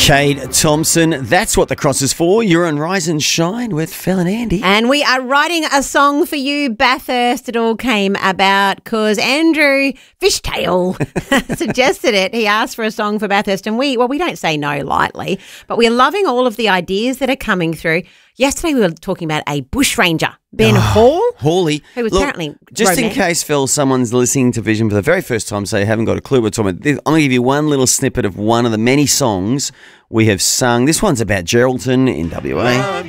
Cade Thompson, that's what the cross is for. You're on Rise and Shine with Phil and Andy. And we are writing a song for you, Bathurst. It all came about because Andrew Fishtail suggested it. He asked for a song for Bathurst, and we don't say no lightly, but we're loving all of the ideas that are coming through. Yesterday we were talking about a bushranger, Ben Hawley. Who was apparently just romantic. in case, Phil, someone's listening to Vision for the very first time, so you haven't got a clue what we're talking about. I'm going to give you one little snippet of one of the many songs we have sung. This one's about Geraldton in WA.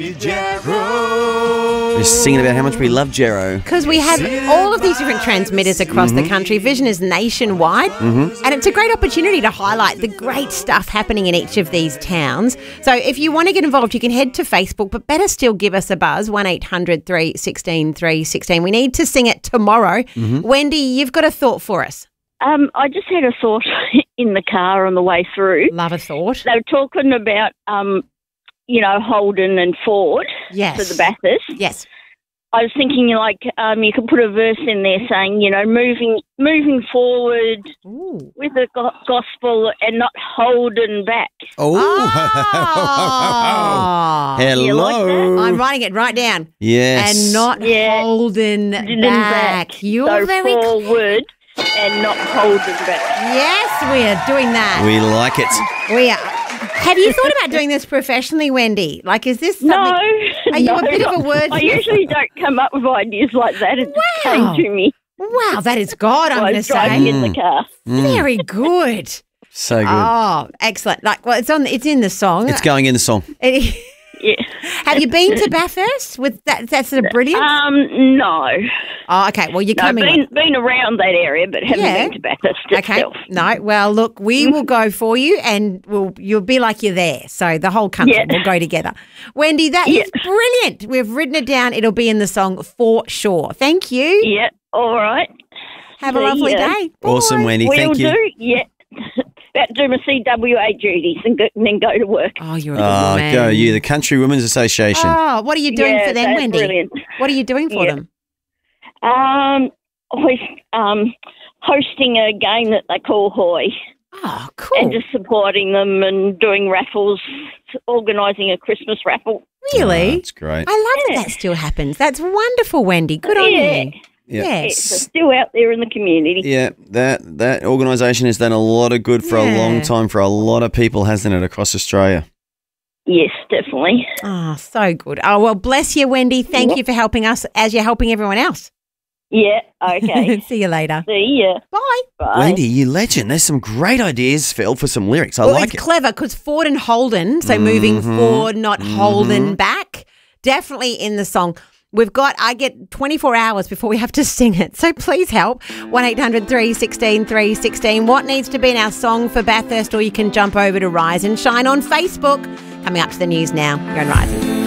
We're singing about how much we love Gero. Because we have all of these different transmitters across the country. Vision is nationwide, and it's a great opportunity to highlight the great stuff happening in each of these towns. So if you want to get involved, you can head to Facebook, but better still give us a buzz, 1800 316 316. We need to sing it tomorrow. Wendy, you've got a thought for us. I just had a thought in the car on the way through. Love a thought. They were talking about, Holden and Ford for the Bathurst. Yes. I was thinking, you could put a verse in there saying, moving forward with the gospel and not holding back. Oh. Hello. You like that? I'm writing it right down. Yes. And not holding back. You're so very forward and not holding back. Yes, we are doing that. We like it. We are. Have you thought about doing this professionally, Wendy? Like, is this something? No. Are you a bit of a word? I usually don't come up with ideas like that. It just came to me. Wow, that is God, I'm I going to was driving say. in the car. Very good. So good. Oh, excellent. It's in the song. It's going in the song. Yeah. Have you been to Bathurst with that? That's a brilliant. No. Oh, okay. Well, you're No, coming. been around that area, but haven't been to Bathurst itself. No. Well, look, we will go for you, and you'll be like you're there. So the whole country will go together. Wendy, that is brilliant. We've written it down. It'll be in the song for sure. Thank you. Yeah. All right. Have a lovely day. Awesome, Wendy. Thank you. Will do. Yeah. About to do my CWA duties and then go to work. Oh, you're a good woman. Go you, the Country Women's Association. Oh, what are you doing for them, that's Wendy? Brilliant. What are you doing for them? Hosting a game that they call Hoy. Oh, cool. And just supporting them and doing raffles, organising a Christmas raffle. Really? That's great. I love that still happens. That's wonderful, Wendy. Good on you. Yeah. It's still out there in the community. Yeah, that organisation has done a lot of good for a long time for a lot of people, hasn't it, across Australia? Yes, definitely. Oh, so good. Oh, well, bless you, Wendy. Thank you for helping us as you're helping everyone else. Yeah, okay. See you later. See ya. Bye. Bye. Wendy, you legend. There's some great ideas, Phil, for some lyrics. I like it's it. clever because Ford and Holden, so moving forward, not holding back, definitely in the song. I get 24 hours before we have to sing it. So please help. 1800 316 316. What needs to be in our song for Bathurst? Or you can jump over to Rise and Shine on Facebook. Coming up to the news now. You're on Rise.